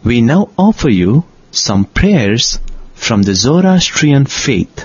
We now offer you some prayers from the Zoroastrian faith.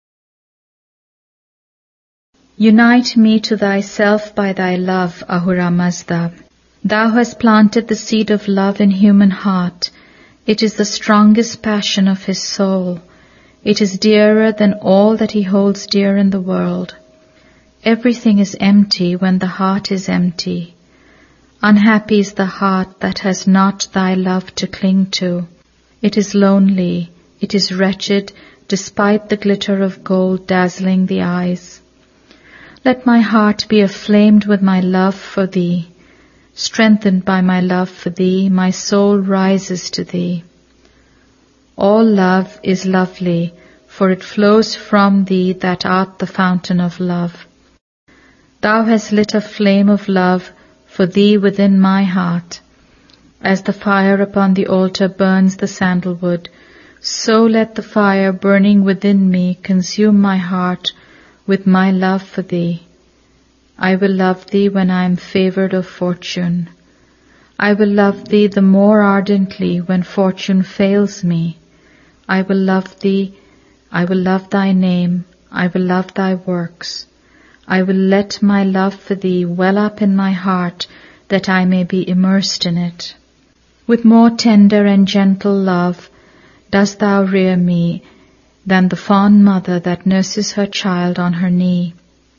Unite me to thyself by thy love, Ahura Mazda. Thou hast planted the seed of love in human heart. It is the strongest passion of his soul. It is dearer than all that he holds dear in the world. Everything is empty when the heart is empty. Unhappy is the heart that has not thy love to cling to. It is lonely, it is wretched, despite the glitter of gold dazzling the eyes. Let my heart be aflamed with my love for thee. Strengthened by my love for thee, my soul rises to thee. All love is lovely, for it flows from thee that art the fountain of love. Thou hast lit a flame of love for thee within my heart. As the fire upon the altar burns the sandalwood, so let the fire burning within me consume my heart with my love for thee. I will love thee when I am favored of fortune. I will love thee the more ardently when fortune fails me. I will love thee, I will love thy name, I will love thy works. I will let my love for thee well up in my heart, that I may be immersed in it. With more tender and gentle love dost thou rear me than the fond mother that nurses her child on her knee.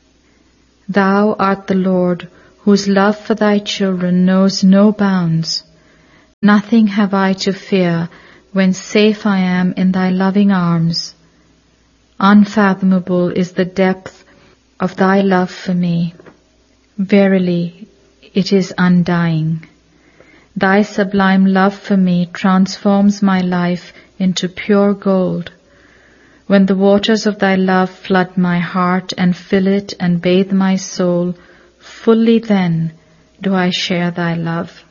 Thou art the Lord, whose love for thy children knows no bounds. Nothing have I to fear when safe I am in thy loving arms. Unfathomable is the depth of thy love for me. Verily, it is undying. Thy sublime love for me transforms my life into pure gold. When the waters of thy love flood my heart and fill it and bathe my soul, fully then do I share thy love.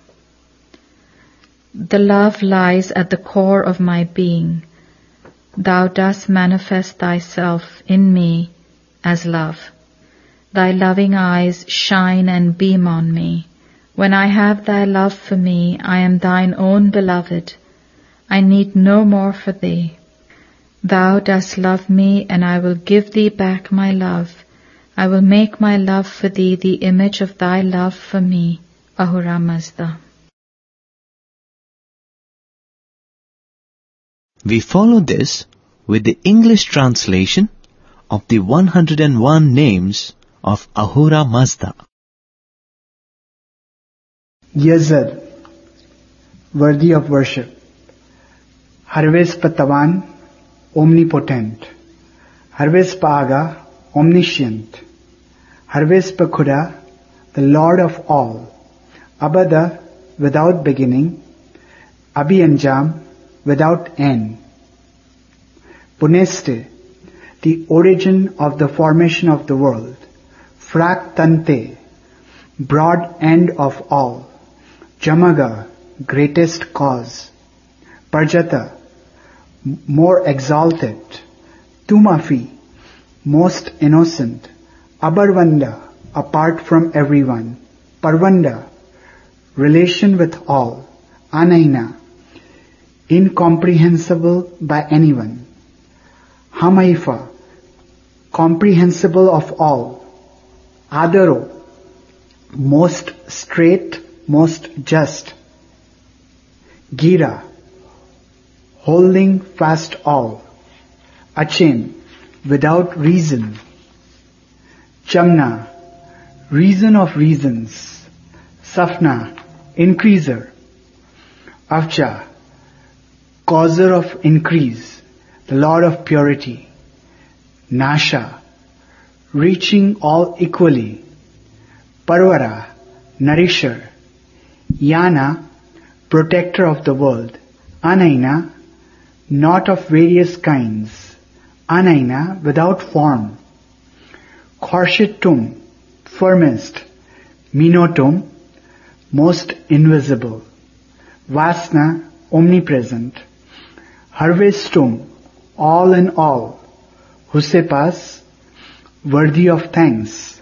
The love lies at the core of my being. Thou dost manifest thyself in me as love. Thy loving eyes shine and beam on me. When I have thy love for me, I am thine own beloved. I need no more for thee. Thou dost love me, and I will give thee back my love. I will make my love for thee the image of thy love for me, Ahura Mazda. We follow this with the English translation of the 101 names of Ahura Mazda. Yazad, worthy of worship. Harvespatawan, omnipotent. Harvespaga, omniscient. Harvespakuda, the Lord of all. Abada, without beginning. Abhianjam, without end. Puneste, the origin of the formation of the world. Fraktante, broad end of all. Jamaga, greatest cause. Parjata, more exalted. Tumafi, most innocent. Abarvanda, apart from everyone. Parvanda, relation with all. Anaina, incomprehensible by anyone. Hamaifa, comprehensible of all. Adaro, most straight, most just. Gira, holding fast all. Achin, without reason. Chamna, reason of reasons. Safna, increaser. Avcha, causer of increase, the Lord of purity. Nasha, reaching all equally. Parvara, nourisher. Yana, protector of the world. Anaina, not of various kinds. Anaina, without form. Khorshitum, firmest. Minotum, most invisible. Vasna, omnipresent. Harvestum, all in all. Husepas, worthy of thanks.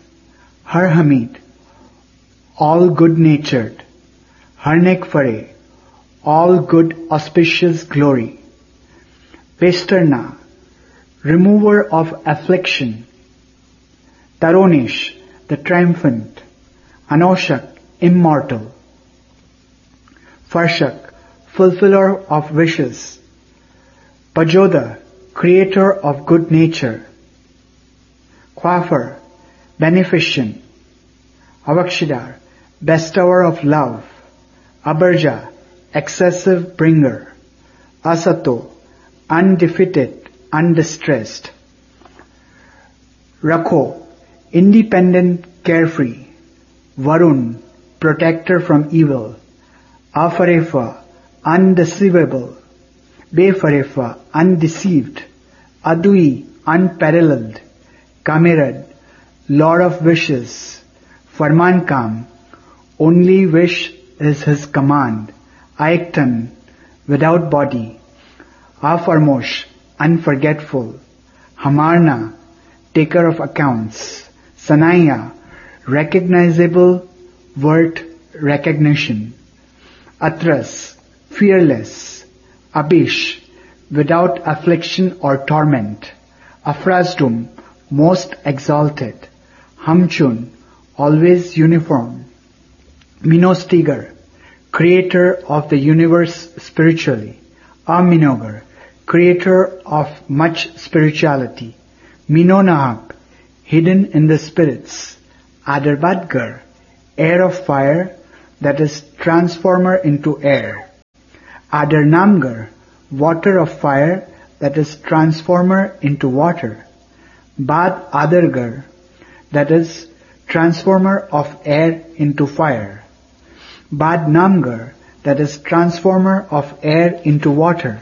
Harhamid, all good-natured. Harnekfare, all good auspicious glory. Vesterna, remover of affliction. Taronesh, the triumphant. Anoshak, immortal. Farshak, fulfiller of wishes. Pajoda, creator of good nature. Quafar, beneficent. Avakshidar, bestower of love. Abarja, excessive bringer. Asato, undefeated, undistressed. Rakho, independent, carefree. Varun, protector from evil. Afarefa, undeceivable. Befarefa, undeceived. Adui, unparalleled. Kamerad, lord of wishes. Farmankam, only wish is his command. Aiktan, without body. Afarmosh, unforgetful. Hamarna, taker of accounts. Sanaya, recognizable, worth recognition. Atras, fearless. Abish, without affliction or torment. Afrazdum, most exalted. Hamchun, always uniform. Minostigar, creator of the universe spiritually. Aminogar, creator of much spirituality. Minonahak, hidden in the spirits. Adarbadgar, air of fire, that is transformer into air. Adarnamgar, water of fire, that is transformer into water. Bad Adargar, that is transformer of air into fire. Bad Namgar, that is transformer of air into water.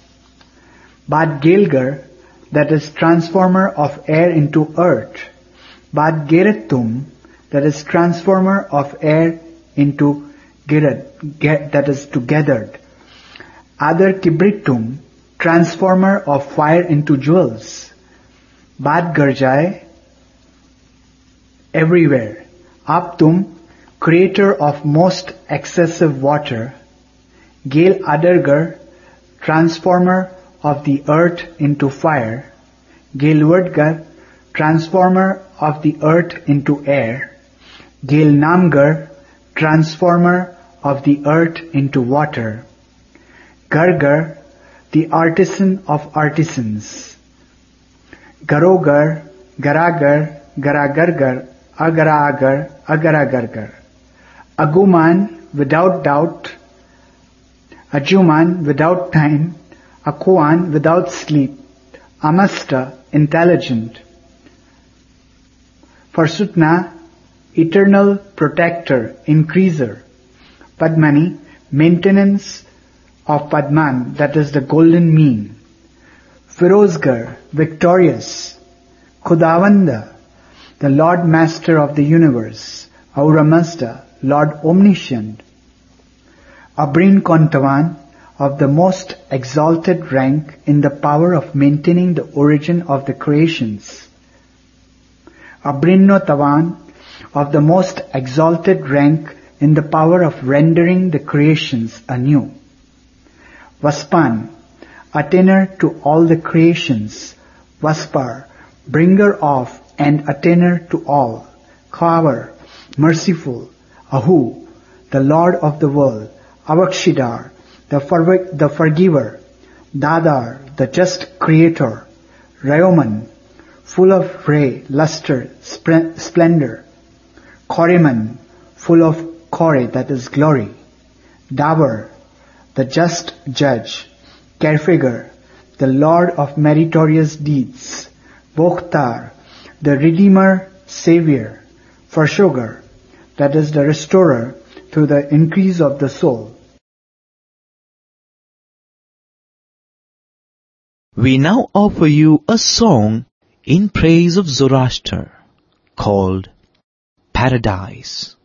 Bad Gelgar, that is transformer of air into earth. Bad Geretum, that is transformer of air into that is gathered. Adar Kibritum, transformer of fire into jewels. Bad Garjai, everywhere. Aptum, creator of most excessive water. Gel Adargar, transformer of the earth into fire. Gelwardgar, transformer of the earth into air. Gel Namgar, transformer of the earth into water. Gargar, the artisan of artisans. Garogar, Garagar, Garagargar, Agaragar, Agaragargar. Aguman, without doubt. Ajuman, without time. Akuan, without sleep. Amasta, intelligent. Farsutna, eternal protector, increaser. Padmani, maintenance of Padman, that is the golden mean. Firozgar, victorious. Khudavanda, the Lord Master of the universe. Auramazda, Lord Omniscient. Abrin Kontawan, of the most exalted rank in the power of maintaining the origin of the creations. Abrinno Tawan, of the most exalted rank in the power of rendering the creations anew. Vaspan, attainer to all the creations. Vaspar, bringer of and attainer to all. Khavar, merciful. Ahu, the Lord of the world. Avakshidar, the forgiver. Dadar, the just creator. Rayoman, full of ray, luster, splendor. Koriman, full of kore, that is glory. Davar, the just judge. Kerfigar, the Lord of meritorious deeds. Vokhtar, the Redeemer, Savior. Farshogar, that is the restorer through the increase of the soul. We now offer you a song in praise of Zoroaster called Paradise.